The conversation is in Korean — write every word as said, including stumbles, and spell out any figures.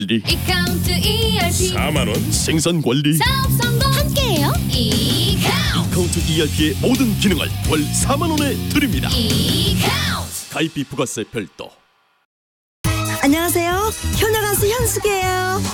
이카운트 이알피 사만 원 생산 관리. 사업 성공 함께해요. 이카운트 이카운트 이알피의 모든 기능을 월 사만 원에 드립니다. 이카운트 가입비 부가세 별도. 안녕하세요. 효녀 가수 현숙이에요.